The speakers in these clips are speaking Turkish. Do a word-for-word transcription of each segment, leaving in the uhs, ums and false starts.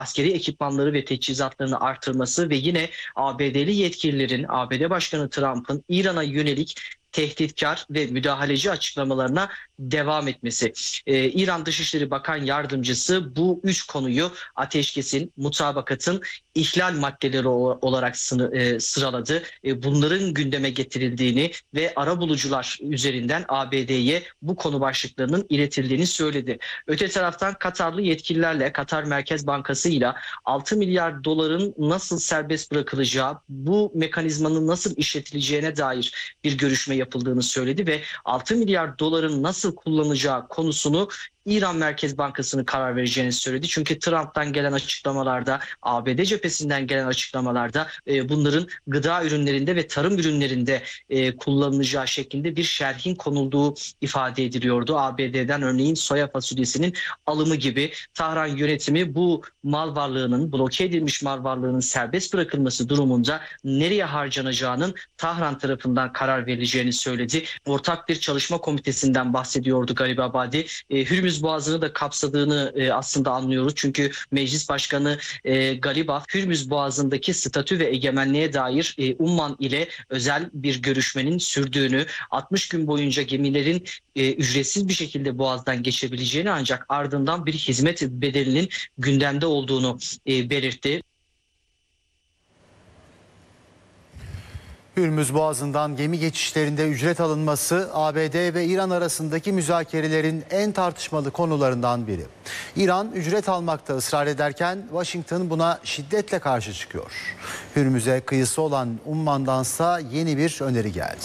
askeri ekipmanları ve teçhizatlarını artırması ve yine A B D'li yetkililerin, A B D Başkanı Trump'ın İran'a yönelik tehditkar ve müdahaleci açıklamalarına devam etmesi. Ee, İran Dışişleri Bakan Yardımcısı bu üç konuyu ateşkesin, mutabakatın ihlal maddeleri olarak sıraladı. Bunların gündeme getirildiğini ve arabulucular üzerinden A B D'ye bu konu başlıklarının iletildiğini söyledi. Öte taraftan Katarlı yetkililerle Katar Merkez Bankası ile altı milyar doların nasıl serbest bırakılacağı, bu mekanizmanın nasıl işletileceğine dair bir görüşme yapıldığını söyledi ve altı milyar doların nasıl kullanılacağı konusunu İran Merkez Bankası'nın karar vereceğini söyledi. Çünkü Trump'tan gelen açıklamalarda, A B D cephesinden gelen açıklamalarda e, bunların gıda ürünlerinde ve tarım ürünlerinde e, kullanılacağı şeklinde bir şerhin konulduğu ifade ediliyordu. A B D'den örneğin soya fasulyesinin alımı gibi. Tahran yönetimi bu mal varlığının, bloke edilmiş mal varlığının serbest bırakılması durumunda nereye harcanacağının Tahran tarafından karar verileceğini söyledi. Ortak bir çalışma komitesinden bahsediyordu Garibabadi. E, Hürmüz Boğazı'nı da kapsadığını e, aslında anlıyoruz. Çünkü Meclis Başkanı e, Galibaf, Hürmüz Boğazı'ndaki statü ve egemenliğe dair e, Umman ile özel bir görüşmenin sürdüğünü, altmış gün boyunca gemilerin e, ücretsiz bir şekilde Boğaz'dan geçebileceğini ancak ardından bir hizmet bedelinin gündemde olduğunu e, belirtti. Hürmüz Boğazı'ndan gemi geçişlerinde ücret alınması A B D ve İran arasındaki müzakerelerin en tartışmalı konularından biri. İran ücret almakta ısrar ederken Washington buna şiddetle karşı çıkıyor. Hürmüz'e kıyısı olan Umman'dansa yeni bir öneri geldi.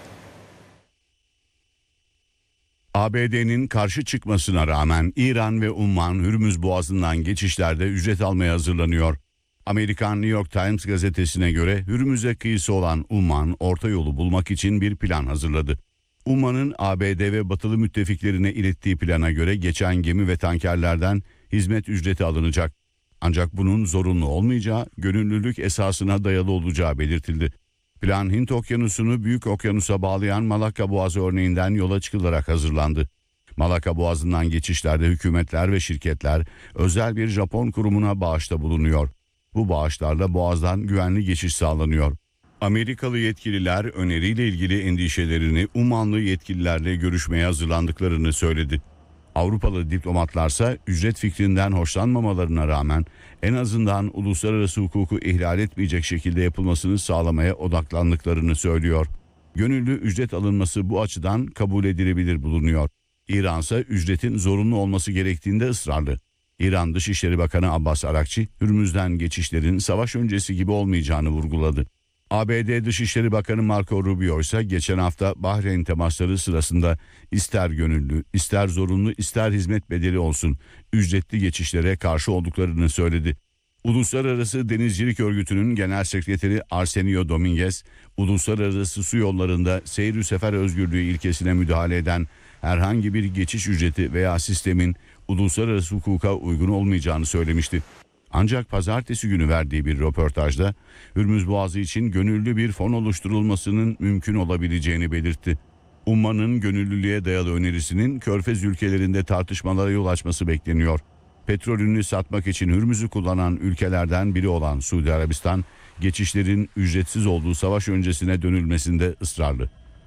A B D'nin karşı çıkmasına rağmen İran ve Umman Hürmüz Boğazı'ndan geçişlerde ücret almaya hazırlanıyor. Amerikan New York Times gazetesine göre Hürmüz'e kıyısı olan Umman orta yolu bulmak için bir plan hazırladı. Umman'ın A B D ve batılı müttefiklerine ilettiği plana göre geçen gemi ve tankerlerden hizmet ücreti alınacak. Ancak bunun zorunlu olmayacağı, gönüllülük esasına dayalı olacağı belirtildi. Plan Hint Okyanusu'nu Büyük Okyanus'a bağlayan Malakka Boğazı örneğinden yola çıkılarak hazırlandı. Malakka Boğazı'ndan geçişlerde hükümetler ve şirketler özel bir Japon kurumuna bağışta bulunuyor. Bu bağışlarla Boğaz'dan güvenli geçiş sağlanıyor. Amerikalı yetkililer öneriyle ilgili endişelerini Ummanlı yetkililerle görüşmeye hazırlandıklarını söyledi. Avrupalı diplomatlarsa ücret fikrinden hoşlanmamalarına rağmen en azından uluslararası hukuku ihlal etmeyecek şekilde yapılmasını sağlamaya odaklandıklarını söylüyor. Gönüllü ücret alınması bu açıdan kabul edilebilir bulunuyor. İran ise ücretin zorunlu olması gerektiğinde ısrarlı. İran Dışişleri Bakanı Abbas Arakçi, Hürmüz'den geçişlerin savaş öncesi gibi olmayacağını vurguladı. A B D Dışişleri Bakanı Marco Rubio ise geçen hafta Bahreyn temasları sırasında ister gönüllü, ister zorunlu, ister hizmet bedeli olsun ücretli geçişlere karşı olduklarını söyledi. Uluslararası Denizcilik Örgütü'nün Genel Sekreteri Arsenio Dominguez, uluslararası su yollarında seyir sefer özgürlüğü ilkesine müdahale eden herhangi bir geçiş ücreti veya sistemin uluslararası hukuka uygun olmayacağını söylemişti. Ancak pazartesi günü verdiği bir röportajda Hürmüz Boğazı için gönüllü bir fon oluşturulmasının mümkün olabileceğini belirtti. Umman'ın gönüllülüğe dayalı önerisinin Körfez ülkelerinde tartışmalara yol açması bekleniyor. Petrolünü satmak için Hürmüz'ü kullanan ülkelerden biri olan Suudi Arabistan, geçişlerin ücretsiz olduğu savaş öncesine dönülmesinde ısrarlı.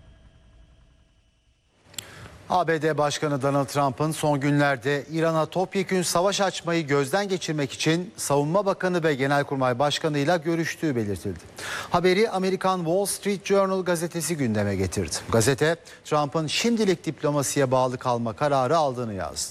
A B D Başkanı Donald Trump'ın son günlerde İran'a topyekün savaş açmayı gözden geçirmek için Savunma Bakanı ve Genelkurmay Başkanı ile görüştüğü belirtildi. Haberi Amerikan Wall Street Journal gazetesi gündeme getirdi. Gazete, Trump'ın şimdilik diplomasiye bağlı kalma kararı aldığını yazdı.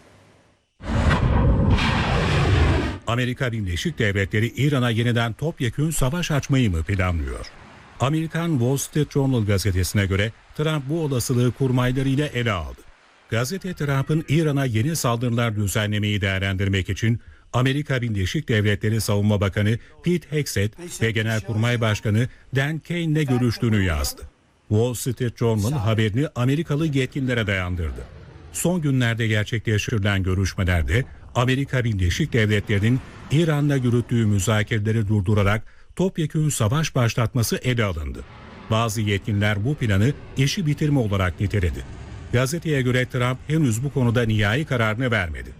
Amerika Birleşik Devletleri İran'a yeniden topyekün savaş açmayı mı planlıyor? Amerikan Wall Street Journal gazetesine göre Trump bu olasılığı kurmaylarıyla ele aldı. Gazete Trump'ın İran'a yeni saldırılar düzenlemeyi değerlendirmek için Amerika Birleşik Devletleri Savunma Bakanı Pete Hegseth ve Genelkurmay Başkanı Dan Kane ile görüştüğünü yazdı. Wall Street Journal haberini Amerikalı yetkililere dayandırdı. Son günlerde gerçekleştirilen görüşmelerde Amerika Birleşik Devletleri'nin İran'la yürüttüğü müzakereleri durdurarak topyekün savaş başlatması ele alındı. Bazı yetkililer bu planı işi bitirme olarak niteledi. Gazeteye göre Trump henüz bu konuda nihai kararını vermedi.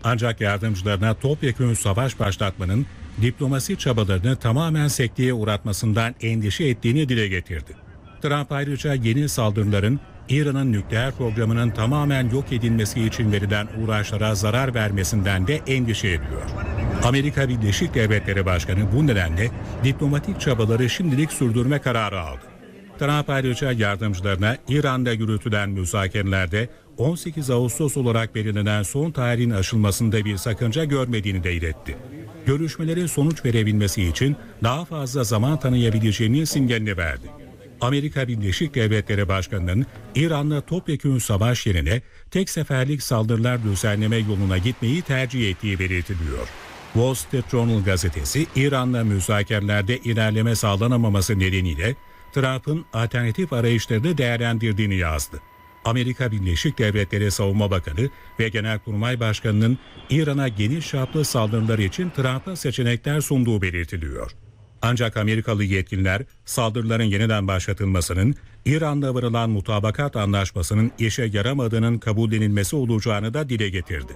Ancak yardımcılarına topyekün savaş başlatmanın diplomasi çabalarını tamamen sekteye uğratmasından endişe ettiğini dile getirdi. Trump ayrıca yeni saldırıların İran'ın nükleer programının tamamen yok edilmesi için verilen uğraşlara zarar vermesinden de endişe ediyor. Amerika Birleşik Devletleri Başkanı bu nedenle diplomatik çabaları şimdilik sürdürme kararı aldı. Trump ayrıca yardımcılarına İran'da yürütülen müzakerelerde on sekiz Ağustos olarak belirlenen son tarihin aşılmasında bir sakınca görmediğini de iletti. Görüşmelerin sonuç verebilmesi için daha fazla zaman tanıyabileceğini sinyalini verdi. Amerika Birleşik Devletleri Başkanı'nın İran'la topyekün savaş yerine tek seferlik saldırılar düzenleme yoluna gitmeyi tercih ettiği belirtiliyor. Wall Street Journal gazetesi İran'la müzakerelerde ilerleme sağlanamaması nedeniyle Trump'ın alternatif arayışlarını değerlendirdiğini yazdı. Amerika Birleşik Devletleri Savunma Bakanı ve Genelkurmay Başkanı'nın İran'a geniş çaplı saldırılar için Trump'a seçenekler sunduğu belirtiliyor. Ancak Amerikalı yetkililer saldırıların yeniden başlatılmasının İran'la varılan mutabakat anlaşmasının işe yaramadığının kabullenilmesi olacağını da dile getirdi.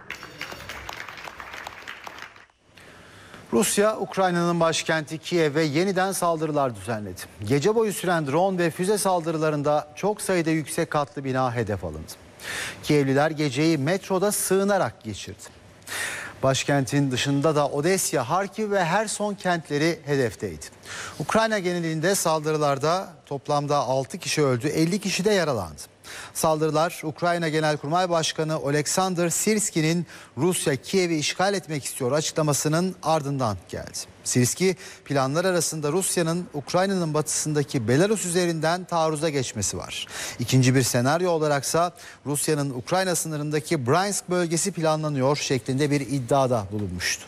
Rusya, Ukrayna'nın başkenti Kiev'e yeniden saldırılar düzenledi. Gece boyu süren drone ve füze saldırılarında çok sayıda yüksek katlı bina hedef alındı. Kievliler geceyi metroda sığınarak geçirdi. Başkentin dışında da Odessa, Harkiv ve Herson kentleri hedefteydi. Ukrayna genelinde saldırılarda toplamda altı kişi öldü, elli kişi de yaralandı. Saldırılar Ukrayna Genelkurmay Başkanı Oleksandr Sirski'nin Rusya Kiev'i işgal etmek istiyor açıklamasının ardından geldi. Sirski, planlar arasında Rusya'nın Ukrayna'nın batısındaki Belarus üzerinden taarruza geçmesi var. İkinci bir senaryo olaraksa Rusya'nın Ukrayna sınırındaki Bryansk bölgesi planlanıyor şeklinde bir iddiada bulunmuştu.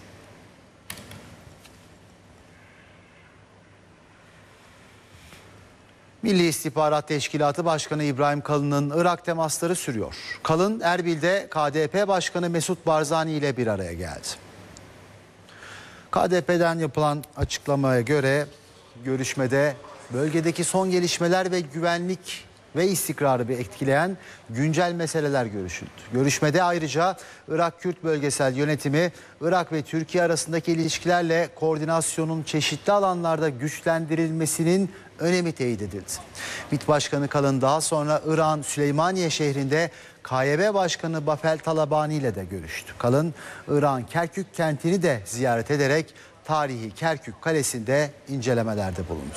Milli İstihbarat Teşkilatı Başkanı İbrahim Kalın'ın Irak temasları sürüyor. Kalın, Erbil'de K D P Başkanı Mesut Barzani ile bir araya geldi. K D P'den yapılan açıklamaya göre görüşmede bölgedeki son gelişmeler ve güvenlik ve istikrarı bir etkileyen güncel meseleler görüşüldü. Görüşmede ayrıca Irak Kürt Bölgesel Yönetimi, Irak ve Türkiye arasındaki ilişkilerle koordinasyonun çeşitli alanlarda güçlendirilmesinin önemi teyit edildi. MİT Başkanı Kalın daha sonra İran Süleymaniye şehrinde K Y B Başkanı Bafel Talabani ile de görüştü. Kalın, İran Kerkük kentini de ziyaret ederek tarihi Kerkük Kalesi'nde incelemelerde bulundu.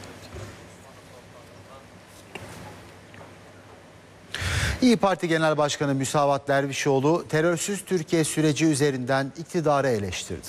İYİ Parti Genel Başkanı Müsavat Dervişoğlu terörsüz Türkiye süreci üzerinden iktidarı eleştirdi.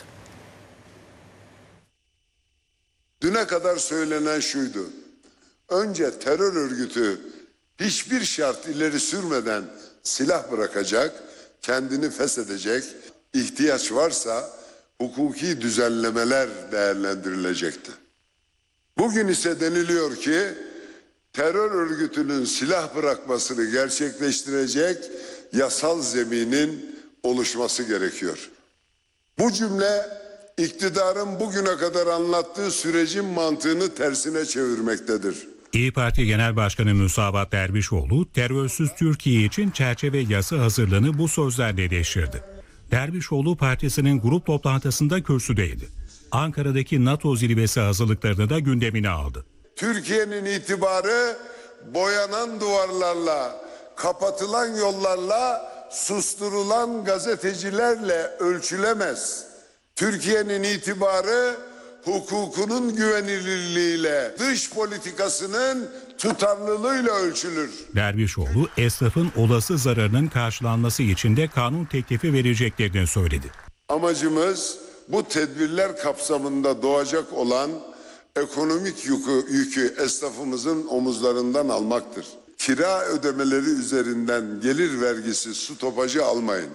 Düne kadar söylenen şuydu: önce terör örgütü hiçbir şart ileri sürmeden silah bırakacak, kendini feshedecek, ihtiyaç varsa hukuki düzenlemeler değerlendirilecekti. Bugün ise deniliyor ki terör örgütünün silah bırakmasını gerçekleştirecek yasal zeminin oluşması gerekiyor. Bu cümle iktidarın bugüne kadar anlattığı sürecin mantığını tersine çevirmektedir. İYİ Parti Genel Başkanı Müsavat Dervişoğlu, terörsüz Türkiye için çerçeve yasa hazırlığını bu sözlerle eleştirdi. Dervişoğlu partisinin grup toplantısında kürsüdeydi. Ankara'daki NATO zirvesi hazırlıklarını da gündemine aldı. Türkiye'nin itibarı boyanan duvarlarla, kapatılan yollarla, susturulan gazetecilerle ölçülemez. Türkiye'nin itibarı hukukunun güvenilirliğiyle, dış politikasının tutarlılığıyla ölçülür. Dervişoğlu, esnafın olası zararının karşılanması için de kanun teklifi vereceklerini söyledi. Amacımız bu tedbirler kapsamında doğacak olan ekonomik yükü, yükü esnafımızın omuzlarından almaktır. Kira ödemeleri üzerinden gelir vergisi stopajı almayın.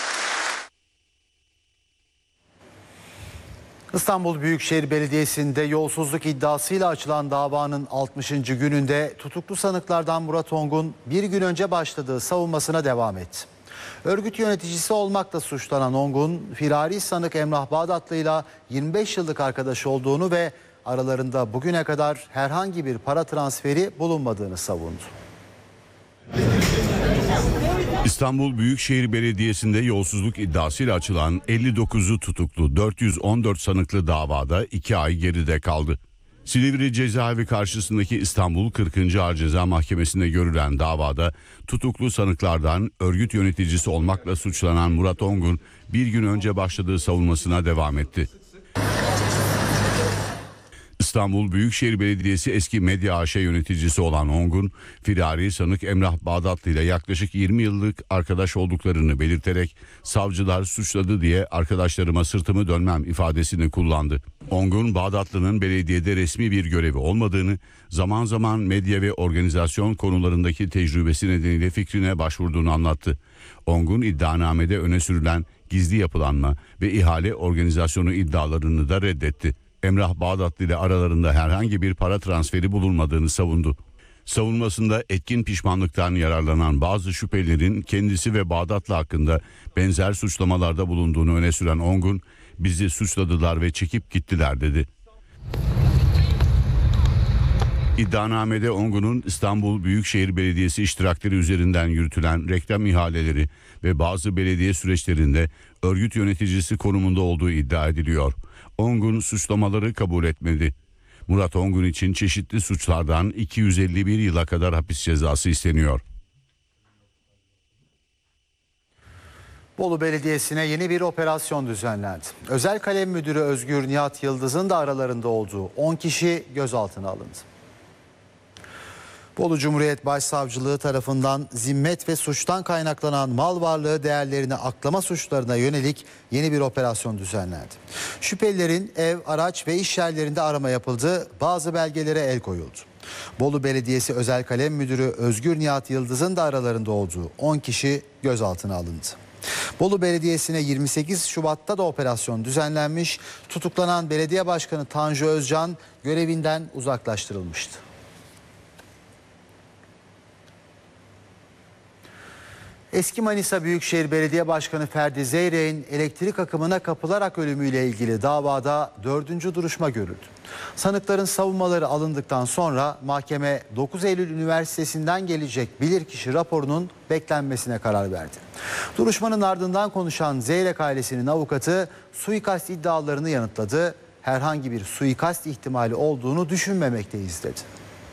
İstanbul Büyükşehir Belediyesi'nde yolsuzluk iddiasıyla açılan davanın altmışıncı gününde tutuklu sanıklardan Murat Ongun bir gün önce başladığı savunmasına devam etti. Örgüt yöneticisi olmakla suçlanan Ongun, firari sanık Emrah Bağdatlı'yla yirmi beş yıllık arkadaş olduğunu ve aralarında bugüne kadar herhangi bir para transferi bulunmadığını savundu. İstanbul Büyükşehir Belediyesi'nde yolsuzluk iddiasıyla açılan elli dokuzu tutuklu dört yüz on dört sanıklı davada iki ay geride kaldı. Silivri Cezaevi karşısındaki İstanbul kırkıncı Ağır Ceza Mahkemesi'nde görülen davada tutuklu sanıklardan örgüt yöneticisi olmakla suçlanan Murat Ongun bir gün önce başladığı savunmasına devam etti. İstanbul Büyükşehir Belediyesi eski Medya A Ş yöneticisi olan Ongun, firari sanık Emrah Bağdatlı ile yaklaşık yirmi yıllık arkadaş olduklarını belirterek savcılar suçladı diye arkadaşlarıma sırtımı dönmem ifadesini kullandı. Ongun, Bağdatlı'nın belediyede resmi bir görevi olmadığını, zaman zaman medya ve organizasyon konularındaki tecrübesi nedeniyle fikrine başvurduğunu anlattı. Ongun iddianamede öne sürülen gizli yapılanma ve ihale organizasyonu iddialarını da reddetti. Emrah Bağdatlı ile aralarında herhangi bir para transferi bulunmadığını savundu. Savunmasında etkin pişmanlıktan yararlanan bazı şüphelilerin kendisi ve Bağdatlı hakkında benzer suçlamalarda bulunduğunu öne süren Ongun, bizi suçladılar ve çekip gittiler dedi. İddianamede Ongun'un İstanbul Büyükşehir Belediyesi iştirakleri üzerinden yürütülen reklam ihaleleri ve bazı belediye süreçlerinde örgüt yöneticisi konumunda olduğu iddia ediliyor. Ongun suçlamaları kabul etmedi. Murat Ongun için çeşitli suçlardan iki yüz elli bir yıla kadar hapis cezası isteniyor. Bolu Belediyesi'ne yeni bir operasyon düzenlendi. Özel Kalem Müdürü Özgür Nihat Yıldız'ın da aralarında olduğu on kişi gözaltına alındı. Bolu Cumhuriyet Başsavcılığı tarafından zimmet ve suçtan kaynaklanan mal varlığı değerlerini aklama suçlarına yönelik yeni bir operasyon düzenlendi. Şüphelilerin ev, araç ve iş yerlerinde arama yapıldı, bazı belgelere el koyuldu. Bolu Belediyesi Özel Kalem Müdürü Özgür Nihat Yıldız'ın da aralarında olduğu on kişi gözaltına alındı. Bolu Belediyesi'ne yirmi sekiz Şubat'ta da operasyon düzenlenmiş, tutuklanan belediye başkanı Tanju Özcan görevinden uzaklaştırılmıştı. Eski Manisa Büyükşehir Belediye Başkanı Ferdi Zeyrek'in elektrik akımına kapılarak ölümüyle ilgili davada dördüncü duruşma görüldü. Sanıkların savunmaları alındıktan sonra mahkeme dokuz Eylül Üniversitesi'nden gelecek bilirkişi raporunun beklenmesine karar verdi. Duruşmanın ardından konuşan Zeyrek ailesinin avukatı suikast iddialarını yanıtladı. Herhangi bir suikast ihtimali olduğunu düşünmemekteyiz dedi.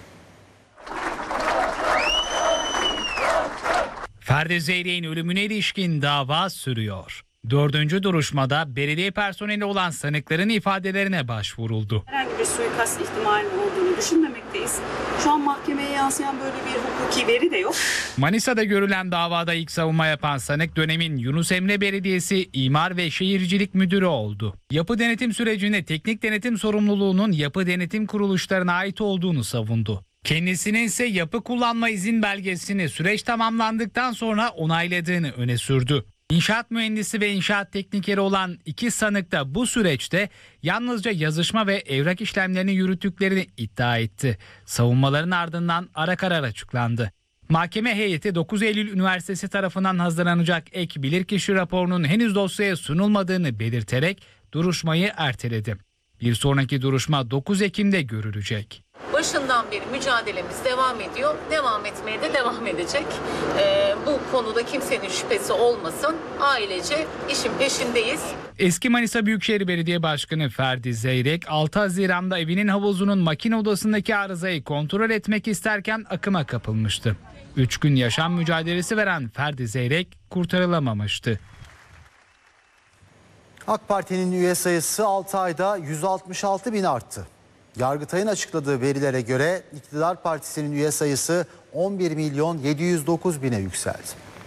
Ferdi Zeyrek'in ölümüne ilişkin dava sürüyor. Dördüncü duruşmada belediye personeli olan sanıkların ifadelerine başvuruldu. Herhangi bir suikast ihtimalinin olduğunu düşünmemekteyiz. Şu an mahkemeye yansıyan böyle bir hukuki veri de yok. Manisa'da görülen davada ilk savunma yapan sanık dönemin Yunus Emre Belediyesi İmar ve Şehircilik Müdürü oldu. Yapı denetim sürecinde teknik denetim sorumluluğunun yapı denetim kuruluşlarına ait olduğunu savundu. Kendisinin ise yapı kullanma izin belgesini süreç tamamlandıktan sonra onayladığını öne sürdü. İnşaat mühendisi ve inşaat teknikeri olan iki sanık da bu süreçte yalnızca yazışma ve evrak işlemlerini yürüttüklerini iddia etti. Savunmaların ardından ara karar açıklandı. Mahkeme heyeti dokuz Eylül Üniversitesi tarafından hazırlanacak ek bilirkişi raporunun henüz dosyaya sunulmadığını belirterek duruşmayı erteledi. Bir sonraki duruşma dokuz Ekim'de görülecek. Başından beri mücadelemiz devam ediyor. Devam etmeye de devam edecek. Ee, bu konuda kimsenin şüphesi olmasın. Ailece işin peşindeyiz. Eski Manisa Büyükşehir Belediye Başkanı Ferdi Zeyrek altı Haziran'da evinin havuzunun makine odasındaki arızayı kontrol etmek isterken akıma kapılmıştı. Üç gün yaşam mücadelesi veren Ferdi Zeyrek kurtarılamamıştı. AK Parti'nin üye sayısı altı ayda yüz altmış altı bin arttı. Yargıtay'ın açıkladığı verilere göre İktidar Partisi'nin üye sayısı on bir milyon yedi yüz dokuz bine yükseldi.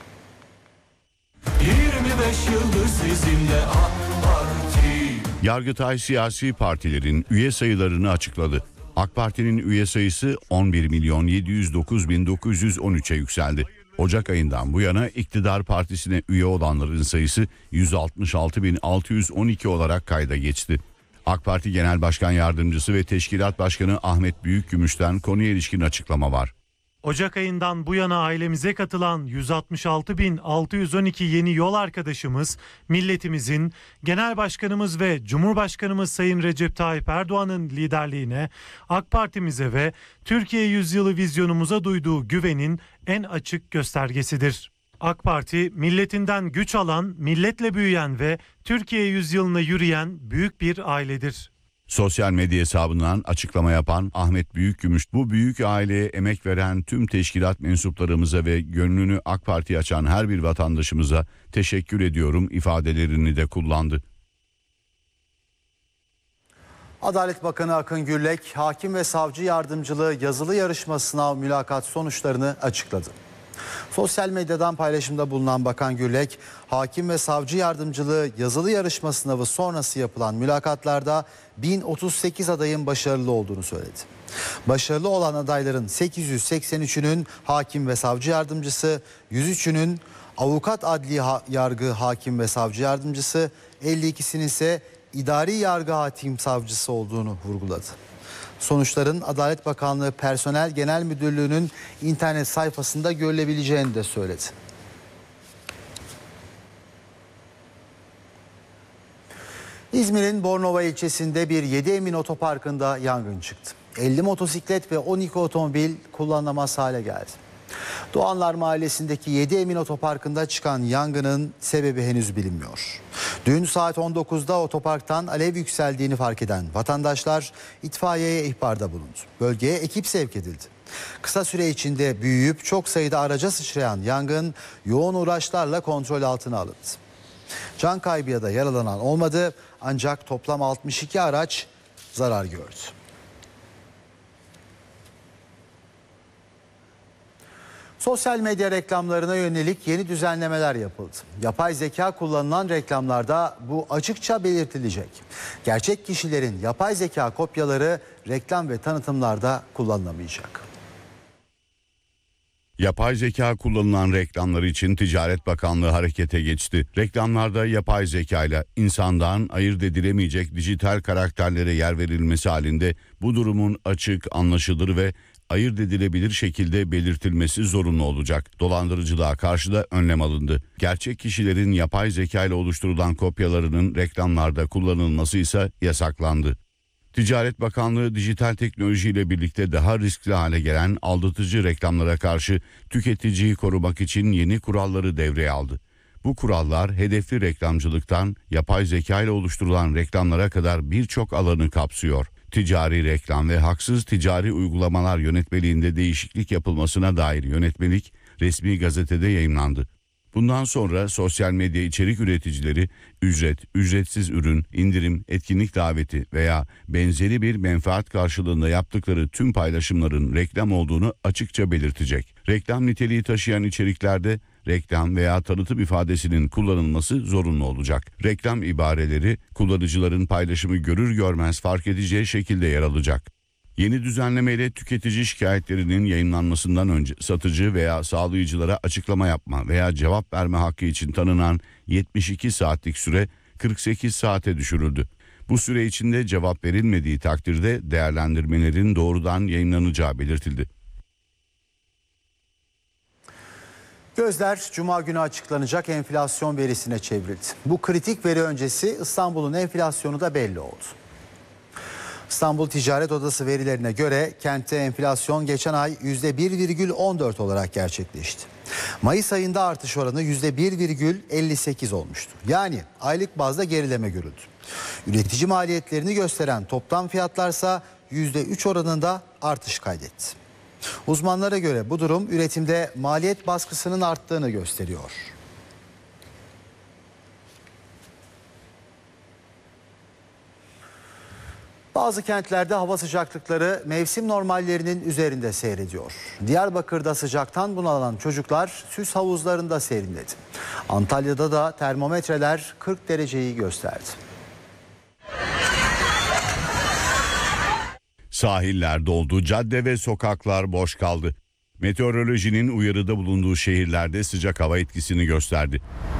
yirmi beş yıldır sizinle AK Parti. Yargıtay siyasi partilerin üye sayılarını açıkladı. AK Parti'nin üye sayısı on bir milyon yedi yüz dokuz bin dokuz yüz on üçe yükseldi. Ocak ayından bu yana İktidar Partisi'ne üye olanların sayısı yüz altmış altı bin altı yüz on iki olarak kayda geçti. AK Parti Genel Başkan Yardımcısı ve Teşkilat Başkanı Ahmet Büyükgümüş'ten konuya ilişkin açıklama var. Ocak ayından bu yana ailemize katılan yüz altmış altı bin altı yüz on iki yeni yol arkadaşımız, milletimizin, Genel Başkanımız ve Cumhurbaşkanımız Sayın Recep Tayyip Erdoğan'ın liderliğine, AK Parti'mize ve Türkiye Yüzyılı vizyonumuza duyduğu güvenin en açık göstergesidir. AK Parti, milletinden güç alan, milletle büyüyen ve Türkiye yüzyılını yürüyen büyük bir ailedir. Sosyal medya hesabından açıklama yapan Ahmet Büyükgümüş, bu büyük aileye emek veren tüm teşkilat mensuplarımıza ve gönlünü AK Parti'ye açan her bir vatandaşımıza teşekkür ediyorum ifadelerini de kullandı. Adalet Bakanı Akın Gürlek, hakim ve savcı yardımcılığı yazılı yarışma sınav mülakat sonuçlarını açıkladı. Sosyal medyadan paylaşımda bulunan Bakan Gürlek, hakim ve savcı yardımcılığı yazılı yarışma sınavı sonrası yapılan mülakatlarda bin otuz sekiz adayın başarılı olduğunu söyledi. Başarılı olan adayların sekiz yüz seksen üçünün hakim ve savcı yardımcısı, yüz üçünün avukat adli ha- yargı hakim ve savcı yardımcısı, elli ikisinin ise idari yargı hakim savcısı olduğunu vurguladı. Sonuçların Adalet Bakanlığı Personel Genel Müdürlüğü'nün internet sayfasında görülebileceğini de söyledi. İzmir'in Bornova ilçesinde bir yedi Emin otoparkında yangın çıktı. elli motosiklet ve on iki otomobil kullanılamaz hale geldi. Doğanlar Mahallesi'ndeki yedi Emin otoparkında çıkan yangının sebebi henüz bilinmiyor. Dün saat on dokuzda otoparktan alev yükseldiğini fark eden vatandaşlar itfaiyeye ihbarda bulundu. Bölgeye ekip sevk edildi. Kısa süre içinde büyüyüp çok sayıda araca sıçrayan yangın yoğun uğraşlarla kontrol altına alındı. Can kaybı ya da yaralanan olmadı, ancak toplam altmış iki araç zarar gördü. Sosyal medya reklamlarına yönelik yeni düzenlemeler yapıldı. Yapay zeka kullanılan reklamlarda bu açıkça belirtilecek. Gerçek kişilerin yapay zeka kopyaları reklam ve tanıtımlarda kullanılamayacak. Yapay zeka kullanılan reklamlar için Ticaret Bakanlığı harekete geçti. Reklamlarda yapay zeka ile insandan ayırt edilemeyecek dijital karakterlere yer verilmesi halinde bu durumun açık, anlaşılır ve ayırt edilebilir şekilde belirtilmesi zorunlu olacak. Dolandırıcılığa karşı da önlem alındı. Gerçek kişilerin yapay zeka ile oluşturulan kopyalarının reklamlarda kullanılması ise yasaklandı. Ticaret Bakanlığı dijital teknolojiyle birlikte daha riskli hale gelen aldatıcı reklamlara karşı tüketiciyi korumak için yeni kuralları devreye aldı. Bu kurallar hedefli reklamcılıktan yapay zeka ile oluşturulan reklamlara kadar birçok alanı kapsıyor. Ticari reklam ve haksız ticari uygulamalar yönetmeliğinde değişiklik yapılmasına dair yönetmelik resmi gazetede yayımlandı. Bundan sonra sosyal medya içerik üreticileri ücret, ücretsiz ürün, indirim, etkinlik daveti veya benzeri bir menfaat karşılığında yaptıkları tüm paylaşımların reklam olduğunu açıkça belirtecek. Reklam niteliği taşıyan içeriklerde reklam veya tanıtım ifadesinin kullanılması zorunlu olacak. Reklam ibareleri kullanıcıların paylaşımı görür görmez fark edeceği şekilde yer alacak. Yeni düzenlemeyle tüketici şikayetlerinin yayınlanmasından önce satıcı veya sağlayıcılara açıklama yapma veya cevap verme hakkı için tanınan yetmiş iki saatlik süre kırk sekiz saate düşürüldü. Bu süre içinde cevap verilmediği takdirde değerlendirmelerin doğrudan yayınlanacağı belirtildi. Gözler Cuma günü açıklanacak enflasyon verisine çevrildi. Bu kritik veri öncesi İstanbul'un enflasyonu da belli oldu. İstanbul Ticaret Odası verilerine göre kentte enflasyon geçen ay yüzde bir virgül on dört olarak gerçekleşti. Mayıs ayında artış oranı yüzde bir virgül elli sekiz olmuştu. Yani aylık bazda gerileme görüldü. Üretici maliyetlerini gösteren toplam fiyatlarsa yüzde üç oranında artış kaydetti. Uzmanlara göre bu durum üretimde maliyet baskısının arttığını gösteriyor. Bazı kentlerde hava sıcaklıkları mevsim normallerinin üzerinde seyrediyor. Diyarbakır'da sıcaktan bunalan çocuklar süs havuzlarında serinledi. Antalya'da da termometreler kırk dereceyi gösterdi. Sahiller doldu, cadde ve sokaklar boş kaldı. Meteorolojinin uyarıda bulunduğu şehirlerde sıcak hava etkisini gösterdi.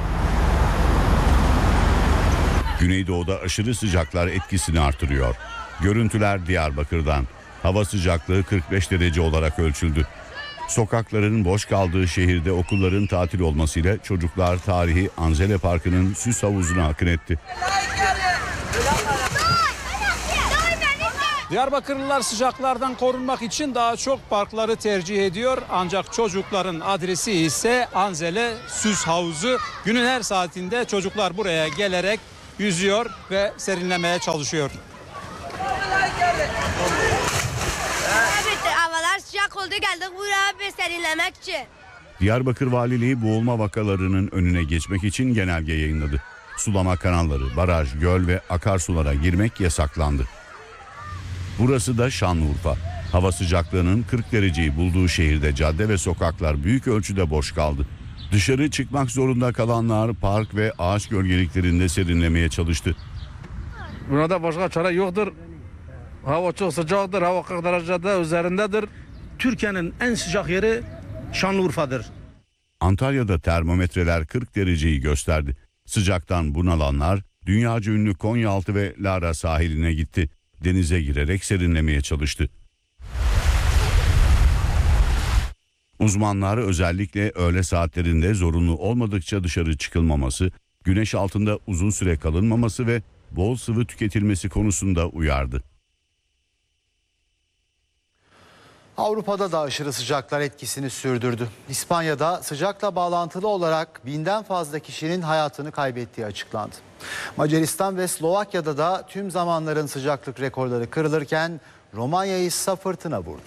Güneydoğu'da aşırı sıcaklar etkisini artırıyor. Görüntüler Diyarbakır'dan. Hava sıcaklığı kırk beş derece olarak ölçüldü. Sokakların boş kaldığı şehirde okulların tatil olmasıyla çocuklar tarihi Anzele Parkı'nın süs havuzuna akın etti. Diyarbakırlılar sıcaklardan korunmak için daha çok parkları tercih ediyor. Ancak çocukların adresi ise Anzele Süs Havuzu. Günün her saatinde çocuklar buraya gelerek yüzüyor ve serinlemeye çalışıyor. Havalar sıcak oldu, geldik buraya bir serinlemek için. Diyarbakır Valiliği boğulma vakalarının önüne geçmek için genelge yayınladı. Sulama kanalları, baraj, göl ve akarsulara girmek yasaklandı. Burası da Şanlıurfa. Hava sıcaklığının kırk dereceyi bulduğu şehirde cadde ve sokaklar büyük ölçüde boş kaldı. Dışarı çıkmak zorunda kalanlar park ve ağaç gölgeliklerinde serinlemeye çalıştı. Burada başka çare yoktur. Hava çok sıcaktır, hava kırk derecede üzerindedir. Türkiye'nin en sıcak yeri Şanlıurfa'dır. Antalya'da termometreler kırk dereceyi gösterdi. Sıcaktan bunalanlar dünyaca ünlü Konyaaltı ve Lara sahiline gitti. Denize girerek serinlemeye çalıştı. Uzmanlar özellikle öğle saatlerinde zorunlu olmadıkça dışarı çıkılmaması, güneş altında uzun süre kalınmaması ve bol sıvı tüketilmesi konusunda uyardı. Avrupa'da da aşırı sıcaklar etkisini sürdürdü. İspanya'da sıcakla bağlantılı olarak binden fazla kişinin hayatını kaybettiği açıklandı. Macaristan ve Slovakya'da da tüm zamanların sıcaklık rekorları kırılırken Romanya'yı ise fırtına vurdu.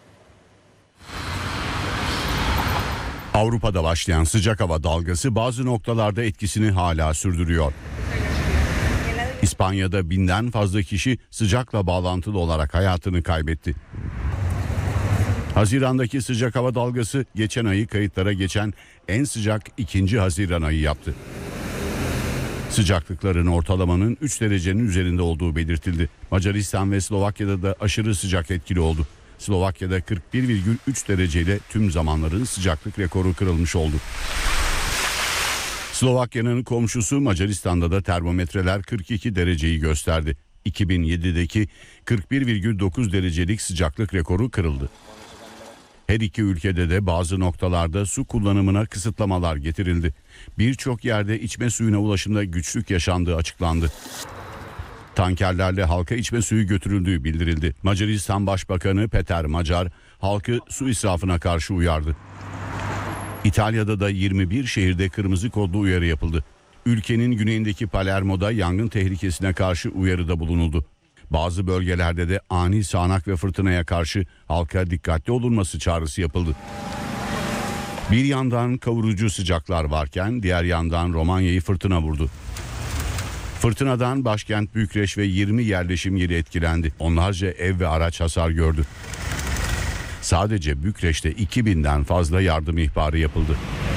Avrupa'da başlayan sıcak hava dalgası bazı noktalarda etkisini hala sürdürüyor. İspanya'da binden fazla kişi sıcakla bağlantılı olarak hayatını kaybetti. Haziran'daki sıcak hava dalgası geçen ayı kayıtlara geçen en sıcak ikinci Haziran ayı yaptı. Sıcaklıkların ortalamanın üç derecenin üzerinde olduğu belirtildi. Macaristan ve Slovakya'da da aşırı sıcak etkili oldu. Slovakya'da kırk bir virgül üç dereceyle tüm zamanların sıcaklık rekoru kırılmış oldu. Slovakya'nın komşusu Macaristan'da da termometreler kırk iki dereceyi gösterdi. iki bin yedideki kırk bir virgül dokuz derecelik sıcaklık rekoru kırıldı. Her iki ülkede de bazı noktalarda su kullanımına kısıtlamalar getirildi. Birçok yerde içme suyuna ulaşımda güçlük yaşandığı açıklandı. Tankerlerle halka içme suyu götürüldüğü bildirildi. Macaristan Başbakanı Peter Macar halkı su israfına karşı uyardı. İtalya'da da yirmi bir şehirde kırmızı kodlu uyarı yapıldı. Ülkenin güneyindeki Palermo'da yangın tehlikesine karşı uyarıda bulunuldu. Bazı bölgelerde de ani sağanak ve fırtınaya karşı halka dikkatli olunması çağrısı yapıldı. Bir yandan kavurucu sıcaklar varken diğer yandan Romanya'yı fırtına vurdu. Fırtınadan başkent Bükreş ve yirmi yerleşim yeri etkilendi. Onlarca ev ve araç hasar gördü. Sadece Bükreş'te iki binden fazla yardım ihbarı yapıldı.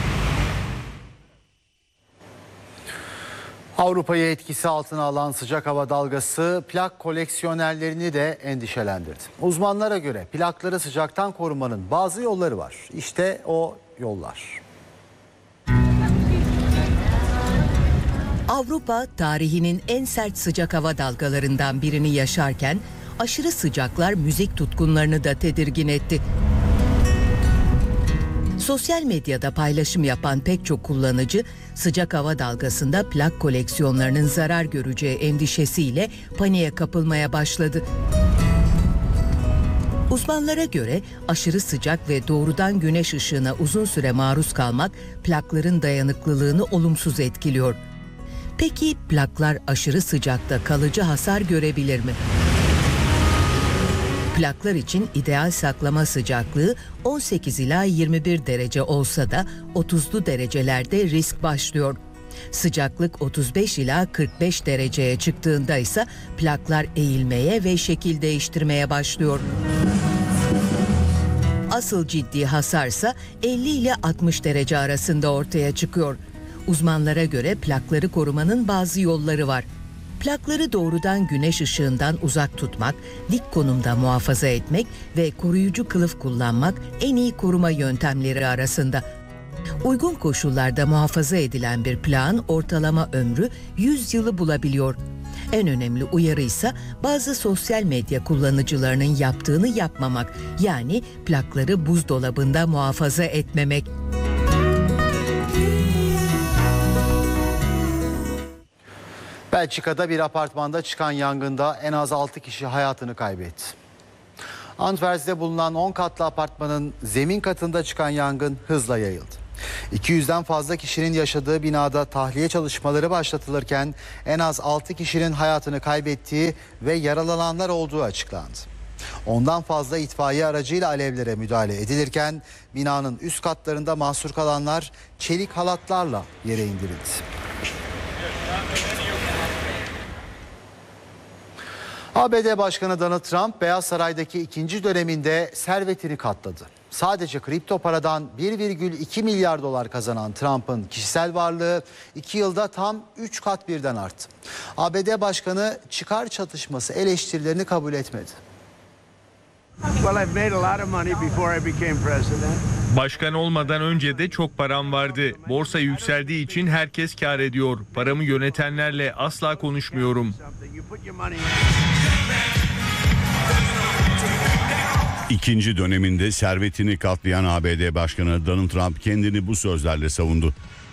Avrupa'yı etkisi altına alan sıcak hava dalgası plak koleksiyonerlerini de endişelendirdi. Uzmanlara göre plakları sıcaktan korumanın bazı yolları var. İşte o yollar. Avrupa tarihinin en sert sıcak hava dalgalarından birini yaşarken aşırı sıcaklar müzik tutkunlarını da tedirgin etti. Sosyal medyada paylaşım yapan pek çok kullanıcı sıcak hava dalgasında plak koleksiyonlarının zarar göreceği endişesiyle paniğe kapılmaya başladı. Uzmanlara göre aşırı sıcak ve doğrudan güneş ışığına uzun süre maruz kalmak plakların dayanıklılığını olumsuz etkiliyor. Peki plaklar aşırı sıcakta kalıcı hasar görebilir mi? Plaklar için ideal saklama sıcaklığı on sekiz ila yirmi bir derece olsa da otuzlu derecelerde risk başlıyor. Sıcaklık otuz beş ila kırk beş dereceye çıktığında ise plaklar eğilmeye ve şekil değiştirmeye başlıyor. Asıl ciddi hasarsa elli ile altmış derece arasında ortaya çıkıyor. Uzmanlara göre plakları korumanın bazı yolları var. Plakları doğrudan güneş ışığından uzak tutmak, dik konumda muhafaza etmek ve koruyucu kılıf kullanmak en iyi koruma yöntemleri arasında. Uygun koşullarda muhafaza edilen bir plağın ortalama ömrü yüz yılı bulabiliyor. En önemli uyarı ise bazı sosyal medya kullanıcılarının yaptığını yapmamak, yani plakları buzdolabında muhafaza etmemek. Belçika'da bir apartmanda çıkan yangında en az altı kişi hayatını kaybetti. Antwerp'te bulunan on katlı apartmanın zemin katında çıkan yangın hızla yayıldı. iki yüzden fazla kişinin yaşadığı binada tahliye çalışmaları başlatılırken en az altı kişinin hayatını kaybettiği ve yaralananlar olduğu açıklandı. Ondan fazla itfaiye aracıyla alevlere müdahale edilirken binanın üst katlarında mahsur kalanlar çelik halatlarla yere indirildi. A B D Başkanı Donald Trump Beyaz Saray'daki ikinci döneminde servetini katladı. Sadece kripto paradan bir virgül iki milyar dolar kazanan Trump'ın kişisel varlığı iki yılda tam üç kat birden arttı. A B D Başkanı çıkar çatışması eleştirilerini kabul etmedi. Başkan olmadan önce de çok param vardı. Borsa yükseldiği için herkes kar ediyor. Paramı yönetenlerle asla konuşmuyorum. İkinci döneminde servetini katlayan A B D Başkanı Donald Trump kendini bu sözlerle savundu.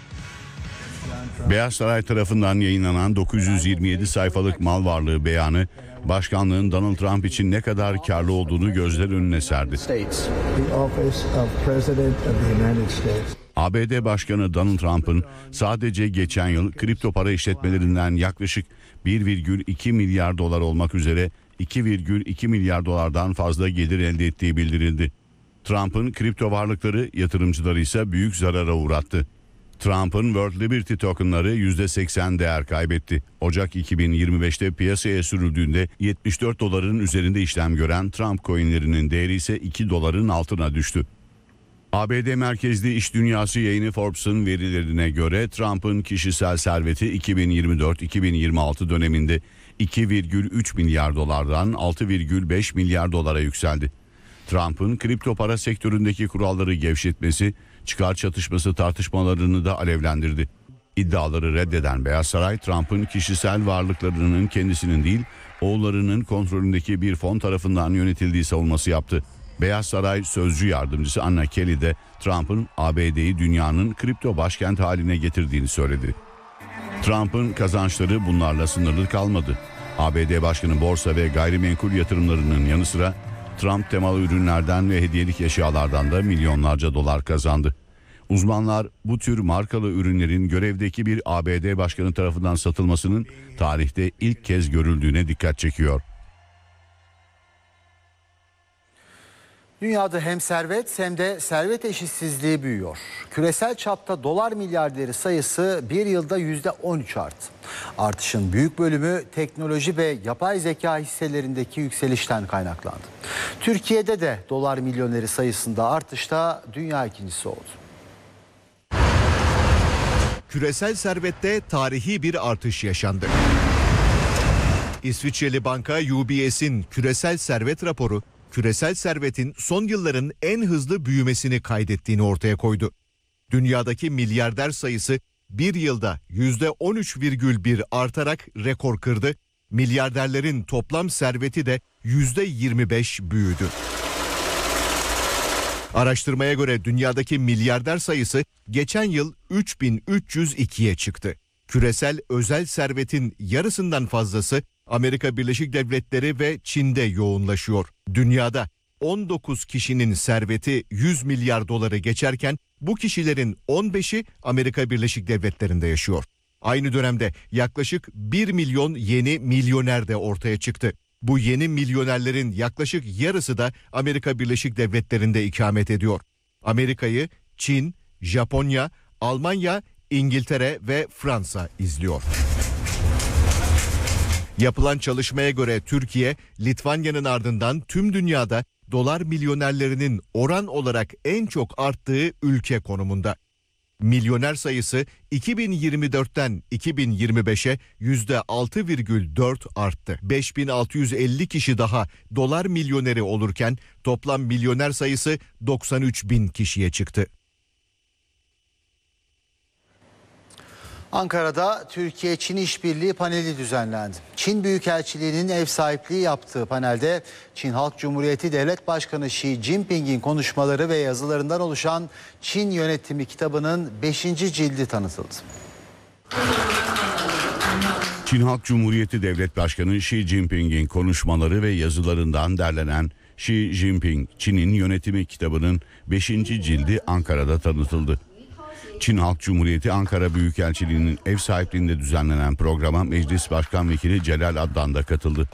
Beyaz Saray tarafından yayınlanan dokuz yüz yirmi yedi sayfalık mal varlığı beyanı, başkanlığın Donald Trump için ne kadar karlı olduğunu gözler önüne serdi. A B D Başkanı Donald Trump'ın sadece geçen yıl kripto para işletmelerinden yaklaşık bir virgül iki milyar dolar olmak üzere iki virgül iki milyar dolardan fazla gelir elde ettiği bildirildi. Trump'ın kripto varlıkları yatırımcıları ise büyük zarara uğrattı. Trump'ın World Liberty tokenları yüzde seksen değer kaybetti. Ocak iki bin yirmi beşte piyasaya sürüldüğünde yetmiş dört doların üzerinde işlem gören Trump coinlerinin değeri ise iki doların altına düştü. A B D merkezli iş dünyası yayını Forbes'un verilerine göre Trump'ın kişisel serveti iki bin yirmi dört iki bin yirmi altı döneminde iki virgül üç milyar dolardan altı virgül beş milyar dolara yükseldi. Trump'ın kripto para sektöründeki kuralları gevşetmesi, çıkar çatışması tartışmalarını da alevlendirdi. İddiaları reddeden Beyaz Saray, Trump'ın kişisel varlıklarının kendisinin değil, oğullarının kontrolündeki bir fon tarafından yönetildiği savunması yaptı. Beyaz Saray sözcü yardımcısı Anna Kelly de Trump'ın A B D'yi dünyanın kripto başkenti haline getirdiğini söyledi. Trump'ın kazançları bunlarla sınırlı kalmadı. A B D Başkanı borsa ve gayrimenkul yatırımlarının yanı sıra Trump temalı ürünlerden ve hediyelik eşyalardan da milyonlarca dolar kazandı. Uzmanlar bu tür markalı ürünlerin görevdeki bir A B D Başkanı tarafından satılmasının tarihte ilk kez görüldüğüne dikkat çekiyor. Dünyada hem servet hem de servet eşitsizliği büyüyor. Küresel çapta dolar milyarderi sayısı bir yılda yüzde on üç arttı. Artışın büyük bölümü teknoloji ve yapay zeka hisselerindeki yükselişten kaynaklandı. Türkiye'de de dolar milyoneri sayısında artışta dünya ikincisi oldu. Küresel servette tarihi bir artış yaşandı. İsviçreli banka U B S'in küresel servet raporu, küresel servetin son yılların en hızlı büyümesini kaydettiğini ortaya koydu. Dünyadaki milyarder sayısı bir yılda yüzde on üç virgül bir artarak rekor kırdı. Milyarderlerin toplam serveti de yüzde yirmi beş büyüdü. Araştırmaya göre dünyadaki milyarder sayısı geçen yıl üç bin üç yüz ikiye çıktı. Küresel özel servetin yarısından fazlası Amerika Birleşik Devletleri ve Çin'de yoğunlaşıyor. Dünyada on dokuz kişinin serveti yüz milyar doları geçerken bu kişilerin on beşi Amerika Birleşik Devletleri'nde yaşıyor. Aynı dönemde yaklaşık bir milyon yeni milyoner de ortaya çıktı. Bu yeni milyonerlerin yaklaşık yarısı da Amerika Birleşik Devletleri'nde ikamet ediyor. Amerika'yı Çin, Japonya, Almanya, İngiltere ve Fransa izliyor. Yapılan çalışmaya göre Türkiye, Litvanya'nın ardından tüm dünyada dolar milyonerlerinin oran olarak en çok arttığı ülke konumunda. Milyoner sayısı iki bin yirmi dörtten iki bin yirmi beşe yüzde altı virgül dört arttı. beş bin altı yüz elli kişi daha dolar milyoneri olurken toplam milyoner sayısı doksan üç bin kişiye çıktı. Ankara'da Türkiye-Çin İşbirliği paneli düzenlendi. Çin Büyükelçiliği'nin ev sahipliği yaptığı panelde Çin Halk Cumhuriyeti Devlet Başkanı Xi Jinping'in konuşmaları ve yazılarından oluşan Çin Yönetimi kitabının beşinci cildi tanıtıldı. Çin Halk Cumhuriyeti Devlet Başkanı Xi Jinping'in konuşmaları ve yazılarından derlenen Xi Jinping, Çin'in Yönetimi kitabının beşinci cildi Ankara'da tanıtıldı. Çin Halk Cumhuriyeti Ankara Büyükelçiliği'nin ev sahipliğinde düzenlenen programa Meclis Başkan Vekili Celal Adnan da katıldı.